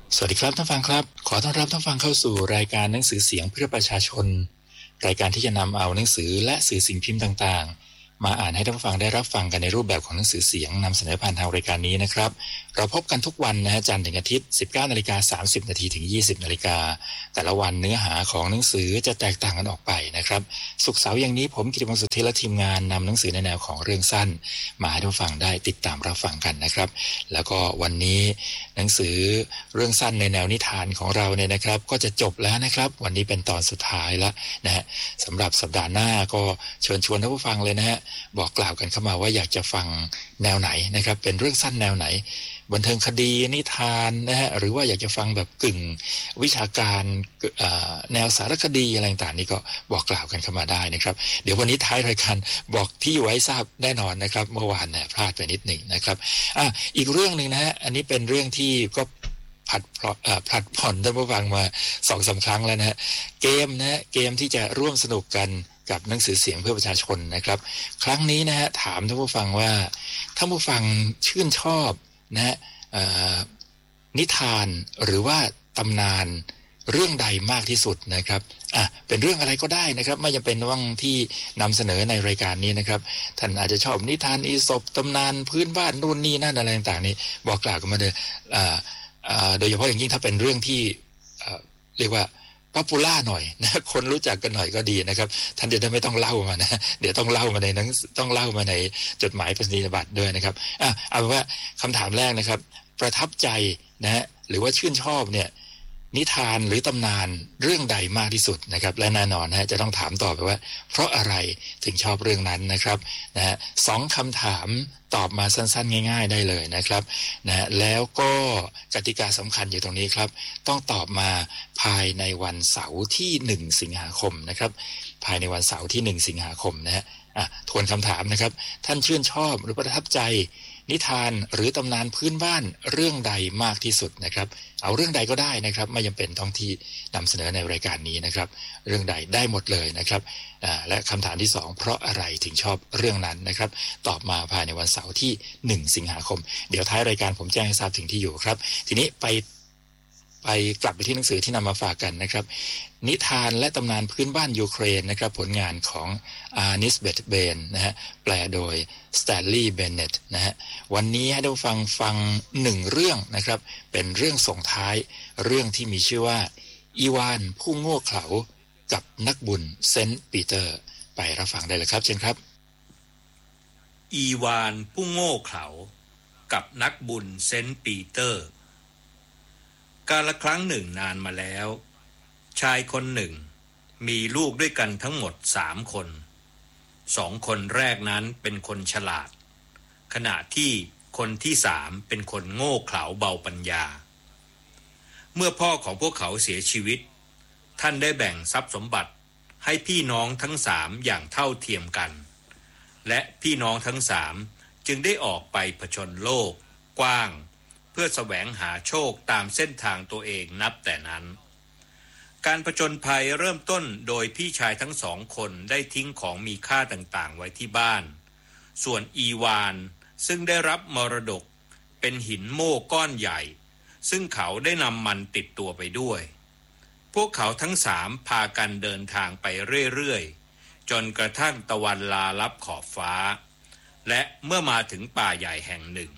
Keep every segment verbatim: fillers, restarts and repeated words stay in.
สวัสดีครับท่านฟังครับขอต้อนรับท่านฟังเข้าสู่รายการหนังสือเสียงเพื่อประชาชนรายการที่จะนำเอาหนังสือและสื่อสิ่งพิมพ์ต่างๆมาอ่านให้ท่านฟังได้รับฟังกันในรูปแบบของหนังสือเสียงนำเสนอผ่านทางรายการนี้นะครับเราพบกันทุกวันนะฮะจันทร์ถึงอาทิตย์ สิบเก้านาฬิกาสามสิบนาทีถึงยี่สิบนาฬิกาแต่ละวันเนื้อหาของหนังสือจะแตกต่างกันออกไปนะครับศุกร์เสาร์อย่างนี้ผมกิติพงศ์สุทธิและทีมงานนำหนังสือในแนวของเรื่องสั้นมาให้ท่านฟังได้ติดตามรับฟังกันนะครับแล้วก็วันนี้หนังสือเรื่องสั้นในแนวนิทานของเราเนี่ยนะครับก็จะจบแล้วนะครับวันนี้เป็นตอนสุดท้ายแล้วนะฮะสำหรับสัปดาห์หน้าก็เชิญชวนท่านผู้ฟังเลยนะฮะบอกกล่าวกันเข้ามาว่าอยากจะฟังแนวไหนนะครับเป็นเรื่องสั้นแนวไหนบันเทิงคดีนิทานนะฮะหรือว่าอยากจะฟังแบบกึ่งวิชาการแนวสารคดีอะไรต่างๆนี่ก็บอกกล่าวกันเข้ามาได้นะครับเดี๋ยววันนี้ท้ายรายการบอกที่อยู่ให้ทราบแน่นอนนะครับเมื่อวานเนี่ยพลาดไปนิดหนึ่งนะครับอ่ะอีกเรื่องนึงนะฮะอันนี้เป็นเรื่องที่ก็ผัดผลัดผ่อนท่านผู้ฟังมา สองสาม ครั้งแล้วนะฮะเกมนะฮะเกมที่จะร่วมสนุกกันกับหนังสือเสียงเพื่อประชาชนนะครับครั้งนี้นะฮะถามท่านผู้ฟังว่าท่านผู้ฟังชื่นชอบนะฮะนิทานหรือว่าตำนานเรื่องใดมากที่สุดนะครับอ่ะเป็นเรื่องอะไรก็ได้นะครับไม่จำเป็นว่าที่นำเสนอในรายการนี้นะครับท่านอาจจะชอบนิทานอีสปตำนานพื้นบ้านนู่นนี่นั่นอะไรต่างๆนี่บอกกล่าวกันมาเลยอ่าโดยเฉพาะอย่างยิ่งถ้าเป็นเรื่องที่เรียกว่าป๊อปปูล่าหน่อยนะคนรู้จักกันหน่อยก็ดีนะครับท่านจะได้ไม่ต้องเล่ามานะเดี๋ยวต้องเล่ามาในนั้นต้องเล่ามาในจดหมายไปรษณียบัตรด้วยนะครับอ่ะเอาเป็นว่าคำถามแรกนะครับประทับใจนะฮะหรือว่าชื่นชอบเนี่ยนิทานหรือตำนานเรื่องใดมากที่สุดนะครับและแน่นอนนะฮะจะต้องถามต่อไปว่าเพราะอะไรถึงชอบเรื่องนั้นนะครับนะฮะสองคำถามตอบมาสั้นๆง่ายๆได้เลยนะครับนะแล้วก็กติกาสำคัญอยู่ตรงนี้ครับต้องตอบมาภายในวันเสาร์ที่หนึ่งสิงหาคมนะครับภายในวันเสาร์ที่หนึ่งสิงหาคมนะฮะอ่ะทวนคำถามนะครับท่านชื่นชอบหรือประทับใจนิทานหรือตำนานพื้นบ้านเรื่องใดมากที่สุดนะครับเอาเรื่องใดก็ได้นะครับไม่จำเป็นต้องที่นำเสนอในรายการนี้นะครับเรื่องใดได้หมดเลยนะครับและคำถามที่สองเพราะอะไรถึงชอบเรื่องนั้นนะครับตอบมาภายในวันเสาร์ที่หนึ่งสิงหาคมเดี๋ยวท้ายรายการผมแจ้งให้ทราบถึงที่อยู่ครับทีนี้ไปไปกลับไปที่หนังสือที่นำมาฝากกันนะครับนิทานและตำนานพื้นบ้านยูเครนนะครับผลงานของอาร์นิสเบตเบนนะฮะแปลโดยสแตนลีย์เบนเน็ตนะฮะวันนี้ให้ท่านฟังฟังหนึ่งเรื่องนะครับเป็นเรื่องส่งท้ายเรื่องที่มีชื่อว่าอีวานผู้โง่เขลากับนักบุญเซนต์ปีเตอร์ไปรับฟังได้เลยครับเชิญครับอีวานผู้โง่เขลากับนักบุญเซนต์ปีเตอร์กาลครั้งหนึ่งนานมาแล้วชายคนหนึ่งมีลูกด้วยกันทั้งหมดสามคนสองคนแรกนั้นเป็นคนฉลาดขณะที่คนที่สามเป็นคนโง่เขลาเบาปัญญาเมื่อพ่อของพวกเขาเสียชีวิตท่านได้แบ่งทรัพย์สมบัติให้พี่น้องทั้งสามอย่างเท่าเทียมกันและพี่น้องทั้งสามจึงได้ออกไปผจญโลกกว้างเพื่อแสวงหาโชคตามเส้นทางตัวเองนับแต่นั้นการผจญภัยเริ่มต้นโดยพี่ชายทั้งสองคนได้ทิ้งของมีค่าต่างๆไว้ที่บ้านส่วนอีวานซึ่งได้รับมรดกเป็นหินโม่ก้อนใหญ่ซึ่งเขาได้นำมันติดตัวไปด้วยพวกเขาทั้งสามพากันเดินทางไปเรื่อยๆจนกระทั่งตะวันลาลับขอบฟ้าและเมื่อมาถึงป่าใหญ่แห่งหนึ่ง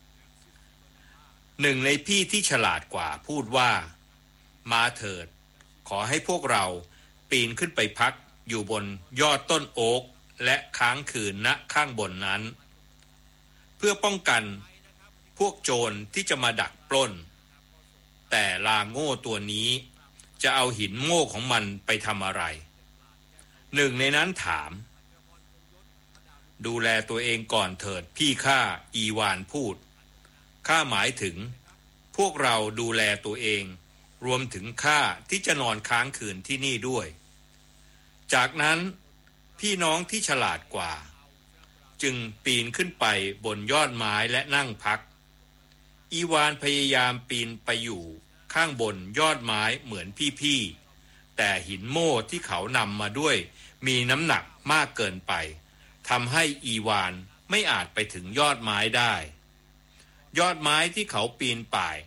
หนึ่งในพี่ที่ฉลาดกว่าพูดว่ามาเถิดขอให้พวกเราปีนขึ้นไปพักอยู่บนยอดต้นโอ๊กและค้างคืนณข้างบนนั้นเพื่อป้องกันพวกโจรที่จะมาดักปล้นแต่ลาโง่ตัวนี้จะเอาหินโง่ของมันไปทำอะไรหนึ่งในนั้นถามดูแลตัวเองก่อนเถิดพี่ข้าอีวานพูดข้าหมายถึงพวกเราดูแลตัวเองรวมถึงข้าที่จะนอนค้างคืนที่นี่ด้วยจากนั้นพี่น้องที่ฉลาดกว่าจึงปีนขึ้นไปบนยอดไม้และนั่งพักอีวานพยายามปีนไปอยู่ข้างบนยอดไม้เหมือนพี่ๆแต่หินโม่ที่เขานำมาด้วยมีน้ำหนักมากเกินไปทำให้อีวานไม่อาจไปถึงยอดไม้ได้ยอดไม้ที่เขาปีนป่าย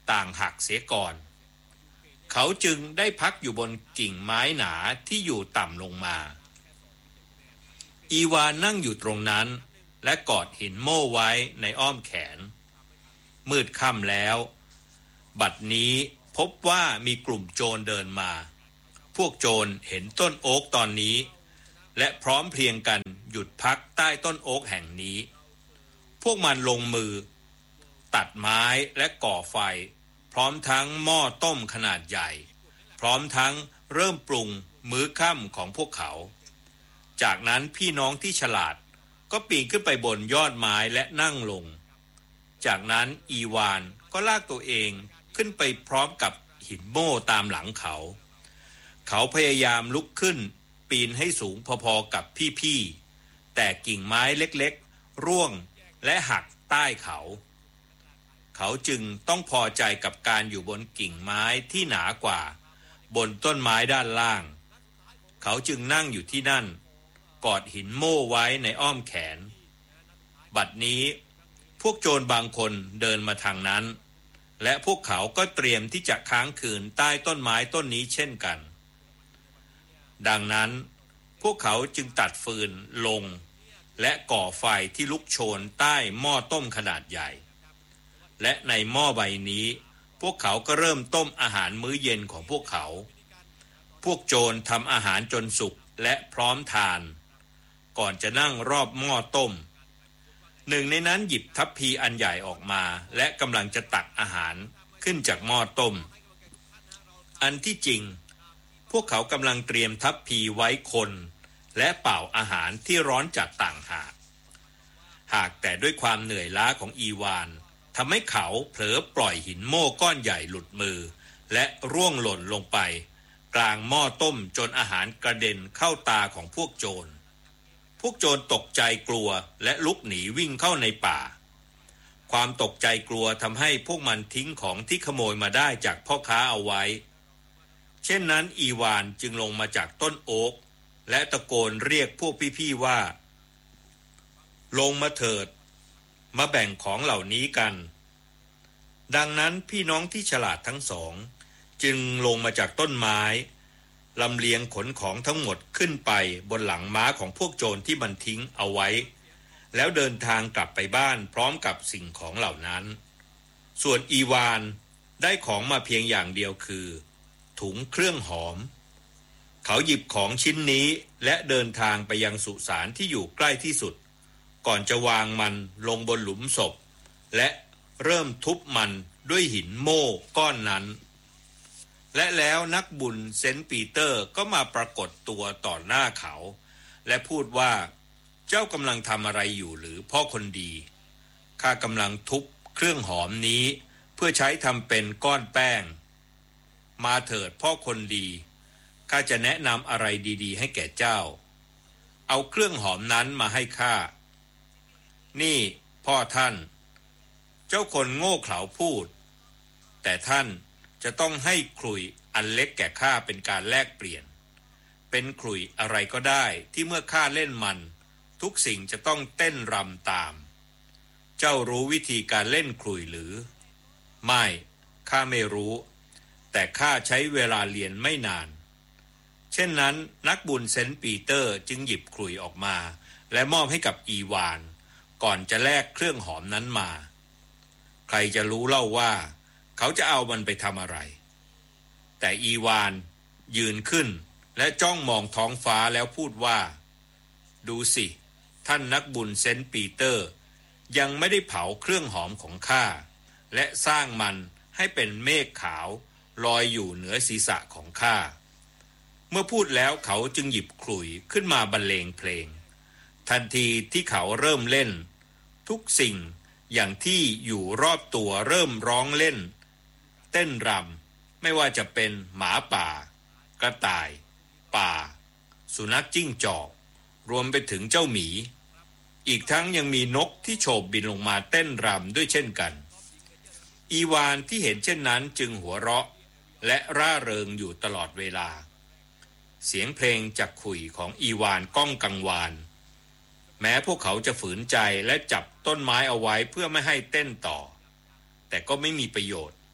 ต่างหักเสียก่อนเขาจึงได้พักอยู่บนกิ่งไม้หนาที่อยู่ต่ำลงมาอีวานนั่งอยู่ตรงนั้นและกอดหินโม่ไว้ในอ้อมแขนมืดค่ำแล้วบัดนี้พบว่ามีกลุ่มโจรเดินมาพวกโจรเห็นต้นโอ๊กตอนนี้และพร้อมเพรียงกันหยุดพักใต้ต้นโอ๊กแห่งนี้พวกมันลงมือตัดไม้และก่อไฟพร้อมทั้งหม้อต้มขนาดใหญ่พร้อมทั้งเริ่มปรุงมื้อค่ำของพวกเขาจากนั้นพี่น้องที่ฉลาดก็ปีนขึ้นไปบนยอดไม้และนั่งลงจากนั้นอีวานก็ลากตัวเองขึ้นไปพร้อมกับหินโม่ตามหลังเขาเขาพยายามลุกขึ้นปีนให้สูงพอๆกับพี่ๆแต่กิ่งไม้เล็กๆร่วงและหักใต้เขาเขาจึงต้องพอใจกับการอยู่บนกิ่งไม้ที่หนากว่าบนต้นไม้ด้านล่างเขาจึงนั่งอยู่ที่นั่นกอดหินโม่ไว้ในอ้อมแขนบัดนี้พวกโจรบางคนเดินมาทางนั้นและพวกเขาก็เตรียมที่จะค้างคืนใต้ต้นไม้ต้นนี้เช่นกันดังนั้นพวกเขาจึงตัดฟืนลงและก่อไฟที่ลุกโชนใต้หม้อต้มขนาดใหญ่และในหม้อใบนี้พวกเขาก็เริ่มต้มอาหารมื้อเย็นของพวกเขาพวกโจรทำอาหารจนสุกและพร้อมทานก่อนจะนั่งรอบหม้อต้มหนึ่งในนั้นหยิบทัพพีอันใหญ่ออกมาและกำลังจะตักอาหารขึ้นจากหม้อต้มอันที่จริงพวกเขากำลังเตรียมทัพพีไว้คนและเป่าอาหารที่ร้อนจัดต่างหากหากแต่ด้วยความเหนื่อยล้าของอีวานทำให้เขาเผลอปล่อยหินโม่ก้อนใหญ่หลุดมือและร่วงหล่นลงไปกลางหม้อต้มจนอาหารกระเด็นเข้าตาของพวกโจรพวกโจรตกใจกลัวและลุกหนีวิ่งเข้าในป่าความตกใจกลัวทำให้พวกมันทิ้งของที่ขโมยมาได้จากพ่อค้าเอาไว้เช่นนั้นอีวานจึงลงมาจากต้นโอ๊กและตะโกนเรียกพวกพี่ๆว่าลงมาเถิดมาแบ่งของเหล่านี้กันดังนั้นพี่น้องที่ฉลาดทั้งสองจึงลงมาจากต้นไม้ลำเลียงขนของทั้งหมดขึ้นไปบนหลังม้าของพวกโจรที่มันทิ้งเอาไว้แล้วเดินทางกลับไปบ้านพร้อมกับสิ่งของเหล่านั้นส่วนอีวานได้ของมาเพียงอย่างเดียวคือถุงเครื่องหอมเขาหยิบของชิ้นนี้และเดินทางไปยังสุสานที่อยู่ใกล้ที่สุดก่อนจะวางมันลงบนหลุมศพและเริ่มทุบมันด้วยหินโม่ก้อนนั้นและแล้วนักบุญเซนต์ปีเตอร์ก็มาปรากฏตัวต่อหน้าเขาและพูดว่าเจ้ากำลังทำอะไรอยู่หรือพ่อคนดีข้ากำลังทุบเครื่องหอมนี้เพื่อใช้ทำเป็นก้อนแป้งมาเถิดพ่อคนดีข้าจะแนะนำอะไรดีๆให้แก่เจ้าเอาเครื่องหอมนั้นมาให้ข้านี่พ่อท่านเจ้าคนโง่เขลาพูดแต่ท่านจะต้องให้ขลุ่ยอันเล็กแก่ข้าเป็นการแลกเปลี่ยนเป็นขลุ่ยอะไรก็ได้ที่เมื่อข้าเล่นมันทุกสิ่งจะต้องเต้นรำตามเจ้ารู้วิธีการเล่นขลุ่ยหรือไม่ข้าไม่รู้แต่ข้าใช้เวลาเรียนไม่นานเช่นนั้นนักบุญเซนต์ปีเตอร์จึงหยิบขลุ่ยออกมาและมอบให้กับอีวานก่อนจะแลกเครื่องหอมนั้นมาใครจะรู้เล่าว่าเขาจะเอามันไปทำอะไรแต่อีวานยืนขึ้นและจ้องมองท้องฟ้าแล้วพูดว่าดูสิท่านนักบุญเซนต์ปีเตอร์ยังไม่ได้เผาเครื่องหอมของข้าและสร้างมันให้เป็นเมฆขาวลอยอยู่เหนือศีรษะของข้าเมื่อพูดแล้วเขาจึงหยิบขลุ่ยขึ้นมาบรรเลงเพลงทันทีที่เขาเริ่มเล่นทุกสิ่งอย่างที่อยู่รอบตัวเริ่มร้องเล่นเต้นรำไม่ว่าจะเป็นหมาป่ากระต่ายป่าสุนัขจิ้งจอกรวมไปถึงเจ้าหมีอีกทั้งยังมีนกที่โฉบบินลงมาเต้นรำด้วยเช่นกันอีวานที่เห็นเช่นนั้นจึงหัวเราะและร่าเริงอยู่ตลอดเวลาเสียงเพลงจากขลุ่ยของอีวานก้องกังวานแม้พวกเขาจะฝืนใจและจับต้นไม้เอาไว้เพื่อไม่ให้เต้นต่อแต่ก็ไม่มีประโยชน์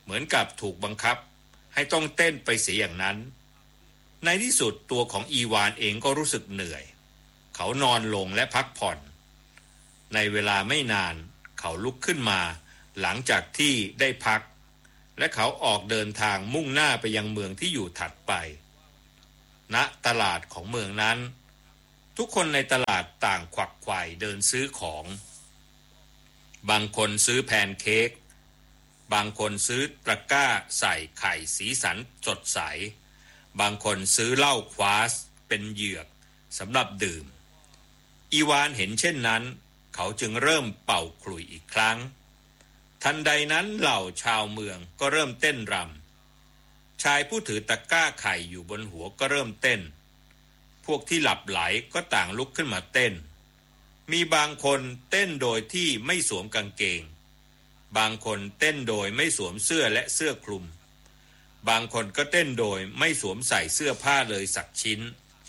เหมือนกับถูกบังคับให้ต้องเต้นไปเสียอย่างนั้นในที่สุดตัวของอีวานเองก็รู้สึกเหนื่อยเขานอนลงและพักผ่อนในเวลาไม่นานเขาลุกขึ้นมาหลังจากที่ได้พักและเขาออกเดินทางมุ่งหน้าไปยังเมืองที่อยู่ถัดไปณตลาดของเมืองนั้นทุกคนในตลาดต่างขวักไขว่เดินซื้อของบางคนซื้อแพนเค้กบางคนซื้อตะกร้าใส่ไข่สีสันสดใสบางคนซื้อเหล้าควาสเป็นเหยือกสำหรับดื่มอีวานเห็นเช่นนั้นเขาจึงเริ่มเป่าขลุ่ยอีกครั้งทันใดนั้นเหล่าชาวเมืองก็เริ่มเต้นรำชายผู้ถือตะกร้าไข่อยู่บนหัวก็เริ่มเต้นพวกที่หลับไหลก็ต่างลุกขึ้นมาเต้นมีบางคนเต้นโดยที่ไม่สวมกางเกงบางคนเต้นโดยไม่สวมเสื้อและเสื้อคลุมบางคนก็เต้นโดยไม่สวมใส่เสื้อผ้าเลยสักชิ้น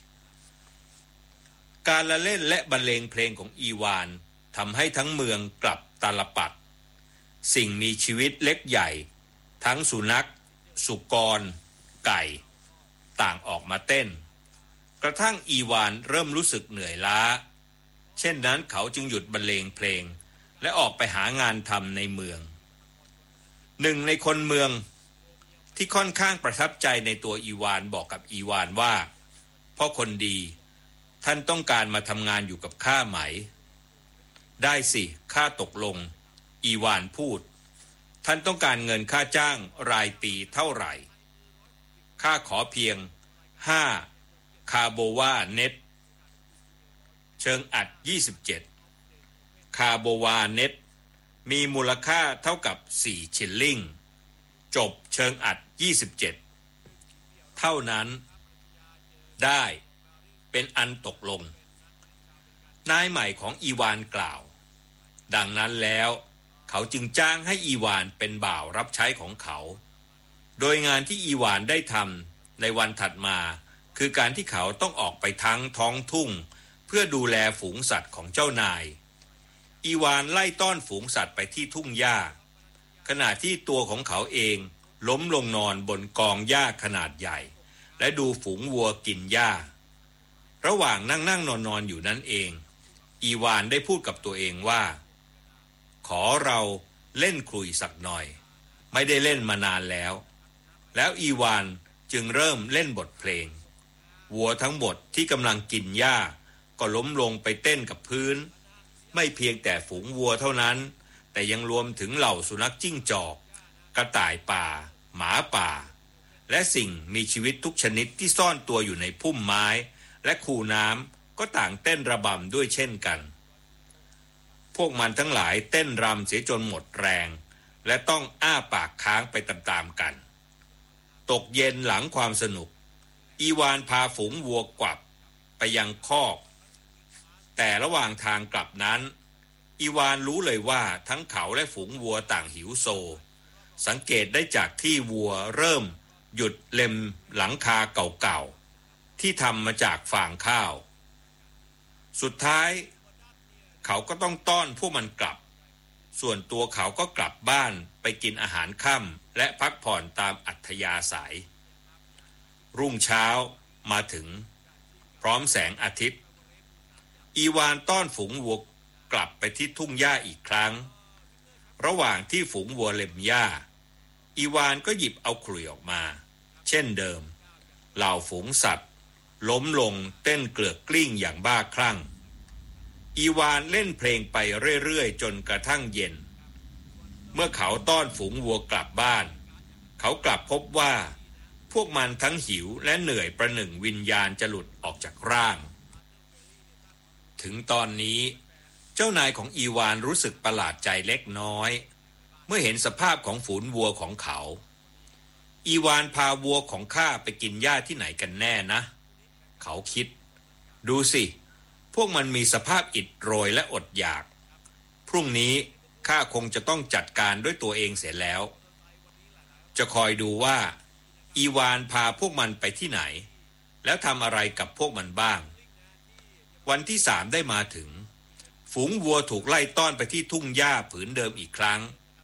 การละเล่นและบรรเลงเพลงของอีวานทำให้ทั้งเมืองกลับตาลปัตรสิ่งมีชีวิตเล็กใหญ่ทั้งสุนัขสุกรไก่ต่างออกมาเต้นกระทั่งอีวานเริ่มรู้สึกเหนื่อยล้าเช่นนั้นเขาจึงหยุดบรรเลงเพลงและออกไปหางานทำในเมืองหนึ่งในคนเมืองที่ค่อนข้างประทับใจในตัวอีวานบอกกับอีวานว่าพ่อคนดีท่านต้องการมาทำงานอยู่กับข้าไหมได้สิข้าตกลงอีวานพูดท่านต้องการเงินค่าจ้างรายปีเท่าไหร่ข้าขอเพียงห้าคาโบวาเน็ตเชิงอัดยี่สิบเจ็ดคาโบวาเน็ตมีมูลค่าเท่ากับสี่ชิลลิงจบเชิงอัดยี่สิบเจ็ดเท่านั้นได้เป็นอันตกลงนายใหม่ของอีวานกล่าวดังนั้นแล้วเขาจึงจ้างให้อีวานเป็นบ่าวรับใช้ของเขาโดยงานที่อีวานได้ทำในวันถัดมาคือการที่เขาต้องออกไปทั้งท้องทุ่งเพื่อดูแลฝูงสัตว์ของเจ้านายอีวานไล่ต้อนฝูงสัตว์ไปที่ทุ่งหญ้าขณะที่ตัวของเขาเองล้มลงนอนบนกองหญ้าขนาดใหญ่และดูฝูงวัวกินหญ้าระหว่างนั่งนั่งนอนนอนอยู่นั้นเองอีวานได้พูดกับตัวเองว่าขอเราเล่นขลุ่ยสักหน่อยไม่ได้เล่นมานานแล้วแล้วอีวานจึงเริ่มเล่นบทเพลงวัวทั้งหมดที่กำลังกินหญ้าก็ล้มลงไปเต้นกับพื้นไม่เพียงแต่ฝูงวัวเท่านั้นแต่ยังรวมถึงเหล่าสุนัขจิ้งจอกกระต่ายป่าหมาป่าและสิ่งมีชีวิตทุกชนิดที่ซ่อนตัวอยู่ในพุ่มไม้และคูน้ำก็ต่างเต้นระบำด้วยเช่นกันพวกมันทั้งหลายเต้นรำเสียจนหมดแรงและต้องอ้าปากค้างไปตามๆกันตกเย็นหลังความสนุกอีวานพาฝูงวัวกลับไปยังคอกแต่ระหว่างทางกลับนั้นอีวานรู้เลยว่าทั้งเขาและฝูงวัวต่างหิวโซสังเกตได้จากที่วัวเริ่มหยุดเล็มหลังคาเก่าๆที่ทำมาจากฟางข้าวสุดท้ายเขาก็ต้องต้อนพวกมันกลับส่วนตัวเขาก็กลับบ้านไปกินอาหารค่ำและพักผ่อนตามอัธยาศัยรุ่งเช้ามาถึงพร้อมแสงอาทิตย์อีวานต้อนฝูงวัวกลับไปที่ทุ่งหญ้าอีกครั้งระหว่างที่ฝูงวัวเล็มหญ้าอีวานก็หยิบเอาขลุ่ยออกมาเช่นเดิมเหล่าฝูงสัตว์ล้มลงเต้นเกลือกกลิ้งอย่างบ้าคลั่งอีวานเล่นเพลงไปเรื่อยๆจนกระทั่งเย็นเมื่อเขาต้อนฝูงวัวกลับบ้านเขากลับพบว่าพวกมันทั้งหิวและเหนื่อยประหนึ่งวิญญาณจะหลุดออกจากร่างถึงตอนนี้เจ้านายของอีวานรู้สึกประหลาดใจเล็กน้อยเมื่อเห็นสภาพของฝูงวัวของเขาอีวานพาวัวของข้าไปกินหญ้าที่ไหนกันแน่นะเขาคิดดูสิพวกมันมีสภาพอิดโรยและอดอยากพรุ่งนี้ข้าคงจะต้องจัดการด้วยตัวเองเสียแล้วจะคอยดูว่าอีวานพาพวกมันไปที่ไหนแล้วทำอะไรกับพวกมันบ้างวันที่สามได้มาถึงฝูงวัวถูกไล่ต้อนไปที่ทุ่งหญ้าผืนเดิมอีกครั้ง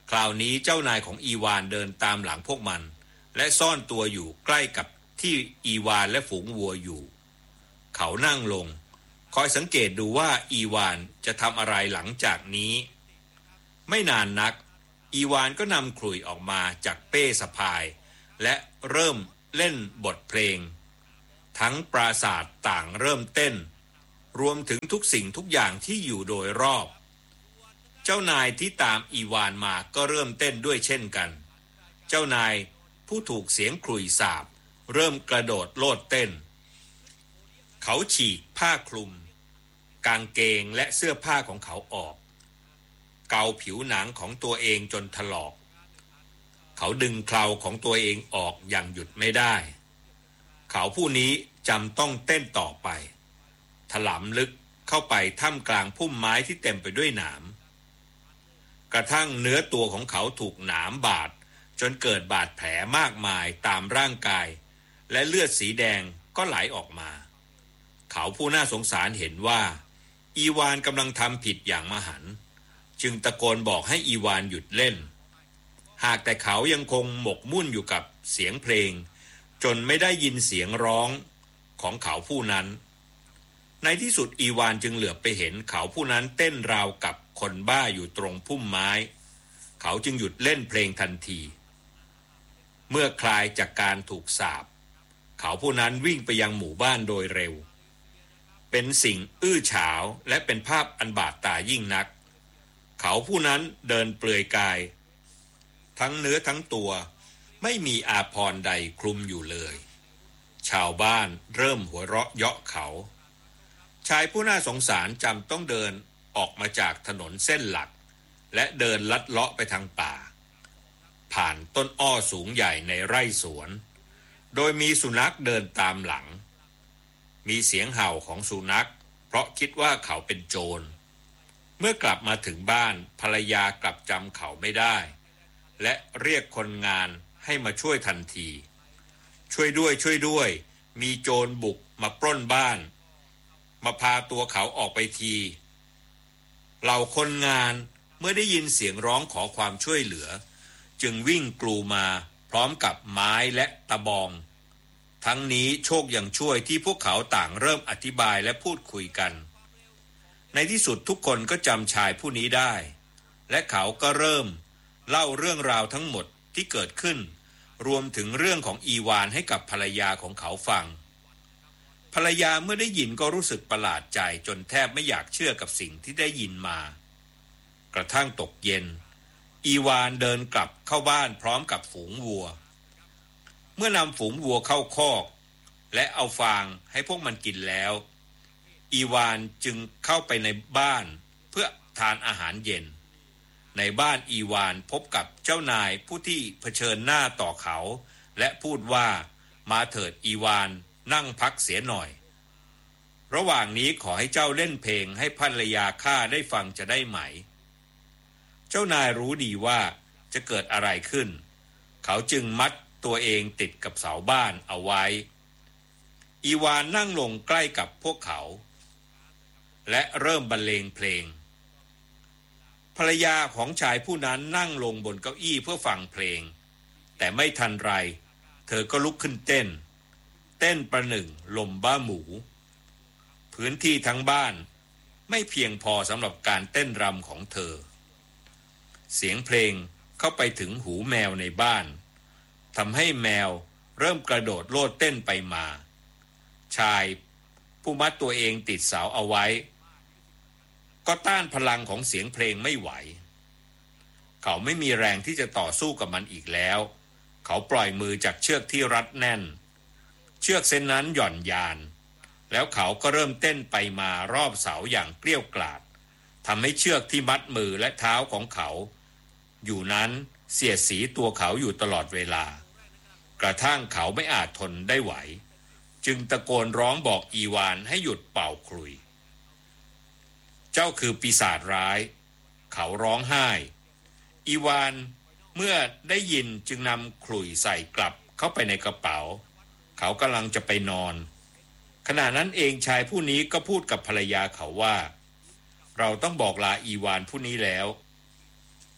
คราวนี้เจ้านายของอีวานเดินตามหลังพวกมันและซ่อนตัวอยู่ใกล้กับที่อีวานและฝูงวัวอยู่เขานั่งลงคอยสังเกตดูว่าอีวานจะทำอะไรหลังจากนี้ไม่นานนักอีวานก็นำขลุ่ยออกมาจากเป้สะพายและเริ่มเล่นบทเพลงทั้งปราสาทต่างเริ่มเต้นรวมถึงทุกสิ่งทุกอย่างที่อยู่โดยรอบเจ้านายที่ตามอีวานมาก็เริ่มเต้นด้วยเช่นกันเจ้านายผู้ถูกเสียงขลุ่ยสาปเริ่มกระโดดโลดเต้นเขาฉีกผ้าคลุมกางเกงและเสื้อผ้าของเขาออกเกาผิวหนังของตัวเองจนถลอกเขาดึงเคราของตัวเองออกอย่างหยุดไม่ได้เขาผู้นี้จำต้องเต้นต่อไปถลำลึกเข้าไปท่ามกลางพุ่มไม้ที่เต็มไปด้วยหนามกระทั่งเนื้อตัวของเขาถูกหนามบาดจนเกิดบาดแผลมากมายตามร่างกายและเลือดสีแดงก็ไหลออกมาเขาผู้น่าสงสารเห็นว่าอีวานกำลังทำผิดอย่างมหันต์จึงตะโกนบอกให้อีวานหยุดเล่นหากแต่เขายังคงหมกมุ่นอยู่กับเสียงเพลงจนไม่ได้ยินเสียงร้องของเขาผู้นั้นในที่สุดอีวานจึงเหลือบไปเห็นเขาผู้นั้นเต้นราวกับคนบ้าอยู่ตรงพุ่มไม้เขาจึงหยุดเล่นเพลงทันทีเมื่อคลายจากการถูกสาปเขาผู้นั้นวิ่งไปยังหมู่บ้านโดยเร็วเป็นสิ่งอื้อฉาวและเป็นภาพอันบาดตายิ่งนักเขาผู้นั้นเดินเปลือยกายทั้งเนื้อทั้งตัวไม่มีอาภรณ์ใดคลุมอยู่เลยชาวบ้านเริ่มหัวเราะเยาะเขาชายผู้น่าสงสารจำต้องเดินออกมาจากถนนเส้นหลักและเดินลัดเลาะไปทางป่าผ่านต้นอ้อสูงใหญ่ในไร่สวนโดยมีสุนัขเดินตามหลังมีเสียงเห่าของสุนัขเพราะคิดว่าเขาเป็นโจรเมื่อกลับมาถึงบ้านภรรยากลับจำเขาไม่ได้และเรียกคนงานให้มาช่วยทันทีช่วยด้วยช่วยด้วยมีโจรบุกมาปล้นบ้านมาพาตัวเขาออกไปทีเหล่าคนงานเมื่อได้ยินเสียงร้องขอความช่วยเหลือจึงวิ่งกรูมาพร้อมกับไม้และตะบองทั้งนี้โชคยังช่วยที่พวกเขาต่างเริ่มอธิบายและพูดคุยกันในที่สุดทุกคนก็จำชายผู้นี้ได้และเขาก็เริ่มเล่าเรื่องราวทั้งหมดที่เกิดขึ้นรวมถึงเรื่องของอีวานให้กับภรรยาของเขาฟังภรรยาเมื่อได้ยินก็รู้สึกประหลาดใจจนแทบไม่อยากเชื่อกับสิ่งที่ได้ยินมากระทั่งตกเย็นอีวานเดินกลับเข้าบ้านพร้อมกับฝูงวัวเมื่อนำฝูงวัวเข้าคอกและเอาฟางให้พวกมันกินแล้วอีวานจึงเข้าไปในบ้านเพื่อทานอาหารเย็นในบ้านอีวานพบกับเจ้านายผู้ที่เผชิญหน้าต่อเขาและพูดว่ามาเถิดอีวานนั่งพักเสียหน่อยระหว่างนี้ขอให้เจ้าเล่นเพลงให้ภรรยาข้าได้ฟังจะได้ไหมเจ้านายรู้ดีว่าจะเกิดอะไรขึ้นเขาจึงมัดตัวเองติดกับเสาบ้านเอาไว้อีวานนั่งลงใกล้กับพวกเขาและเริ่มบรรเลงเพลงภรรยาของชายผู้นั้นนั่งลงบนเก้าอี้เพื่อฟังเพลงแต่ไม่ทันไรเธอก็ลุกขึ้นเต้นเต้นประหนึ่งลมบ้าหมูพื้นที่ทั้งบ้านไม่เพียงพอสำหรับการเต้นรำของเธอเสียงเพลงเข้าไปถึงหูแมวในบ้านทำให้แมวเริ่มกระโดดโลดเต้นไปมาชายผู้มัดตัวเองติดเสาเอาไว้ก็ต้านพลังของเสียงเพลงไม่ไหวเขาไม่มีแรงที่จะต่อสู้กับมันอีกแล้วเขาปล่อยมือจากเชือกที่รัดแน่นเชือกเส้นนั้นหย่อนยานแล้วเขาก็เริ่มเต้นไปมารอบเสาอย่างเกลี้ยวกล่อมทำให้เชือกที่มัดมือและเท้าของเขาอยู่นั้นเสียดสีตัวเขาอยู่ตลอดเวลากระทั่งเขาไม่อาจทนได้ไหวจึงตะโกนร้องบอกอีวานให้หยุดเป่าขลุ่ยเจ้าคือปีศาจร้ายเขาร้องไห้อีวานเมื่อได้ยินจึงนำขลุ่ยใส่กลับเข้าไปในกระเป๋าเขากำลังจะไปนอนขณะนั้นเองชายผู้นี้ก็พูดกับภรรยาเขาว่าเราต้องบอกลาอีวานผู้นี้แล้ว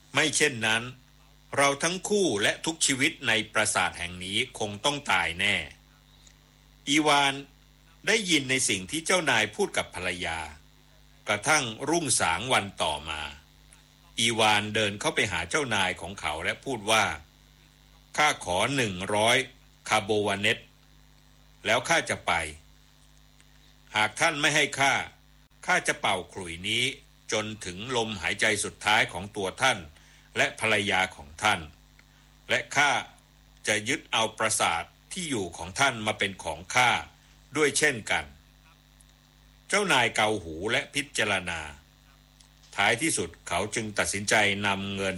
ไม่เช่นนั้นเราทั้งคู่และทุกชีวิตในปราสาทแห่งนี้คงต้องตายแน่อีวานได้ยินในสิ่งที่เจ้านายพูดกับภรรยากระทั่งรุ่งสางวันต่อมาอีวานเดินเข้าไปหาเจ้านายของเขาและพูดว่าข้าขอหนึ่งร้อยคาโบวาเนตแล้วข้าจะไปหากท่านไม่ให้ข้าข้าจะเป่าขลุ่ยนี้จนถึงลมหายใจสุดท้ายของตัวท่านและภรรยาของท่านและข้าจะยึดเอาปราสาทที่อยู่ของท่านมาเป็นของข้าด้วยเช่นกันเจ้านายเกาหูและพิจารณาท้ายที่สุดเขาจึงตัดสินใจนำเงิน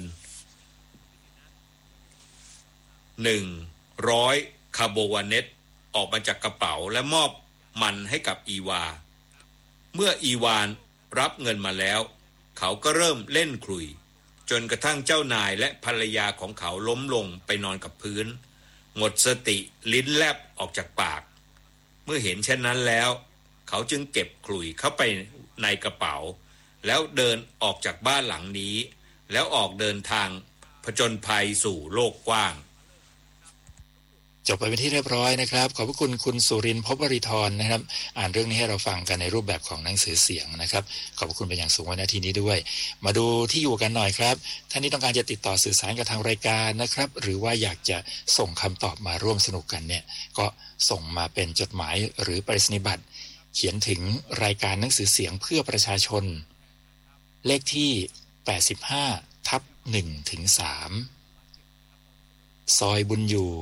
หนึ่งร้อยคาโบวาเนตออกมาจากกระเป๋าและมอบมันให้กับอีวาเมื่ออีวานรับเงินมาแล้วเขาก็เริ่มเล่นขลุ่ยจนกระทั่งเจ้านายและภรรยาของเขาล้มลงไปนอนกับพื้นหมดสติลิ้นแลบออกจากปากเมื่อเห็นเช่นนั้นแล้วเขาจึงเก็บขลุ่ยเข้าไปในกระเป๋าแล้วเดินออกจากบ้านหลังนี้แล้วออกเดินทางผจญภัยสู่โลกกว้างจบไปเป็นที่เรียบร้อยนะครับขอบพระคุณคุณสุรินทร์ ภพบริธรนะครับอ่านเรื่องนี้ให้เราฟังกันในรูปแบบของหนังสือเสียงนะครับขอบพระคุณเป็นอย่างสูงวันนาทีนี้ด้วยมาดูที่อยู่กันหน่อยครับท่านที่ต้องการจะติดต่อสื่อสารกับทางรายการนะครับหรือว่าอยากจะส่งคำตอบมาร่วมสนุกกันเนี่ยก็ส่งมาเป็นจดหมายหรือไปรษณียบัตรเขียนถึงรายการหนังสือเสียงเพื่อประชาชนเลขที่แปดสิบห้าทับหนึ่งถึงสามซอยบุญอยู่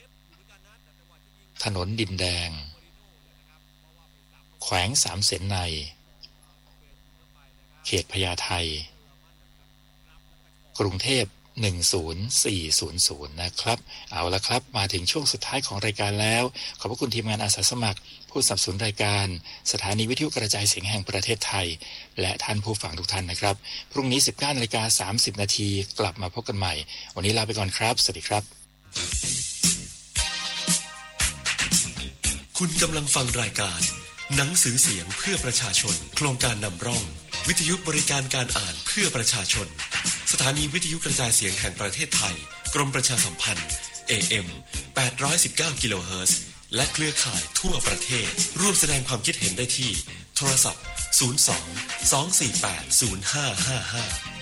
ถนนดินแดงแขวงสามเสนในเขตพญาไทกรุงเทพหนึ่งศูนย์สี่ศูนย์ศูนย์นะครับเอาละครับมาถึงช่วงสุดท้ายของรายการแล้วขอบพระคุณทีมงานอาสาสมัครผู้สนับสนุนรายการสถานีวิทยุกระจายเสียงแห่งประเทศไทยและท่านผู้ฟังทุกท่านนะครับพรุ่งนี้ สิบเก้านาฬิกาสามสิบนาทีกลับมาพบกันใหม่วันนี้ลาไปก่อนครับสวัสดีครับคุณกำลังฟังรายการหนังสือเสียงเพื่อประชาชนโครงการนำร่องวิทยุบริการการอ่านเพื่อประชาชนสถานีวิทยุกระจายเสียงแห่งประเทศไทยกรมประชาสัมพันธ์ เอ เอ็ม แปดร้อยสิบเก้า กิโลเฮิรตซ์และเครือข่ายทั่วประเทศร่วมแสดงความคิดเห็นได้ที่โทรศัพท์ศูนย์ สอง สอง สี่ แปด ศูนย์ ห้า ห้า ห้า